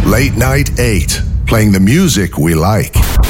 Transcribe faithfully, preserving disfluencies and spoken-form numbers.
Late Night eight, playing the music we like.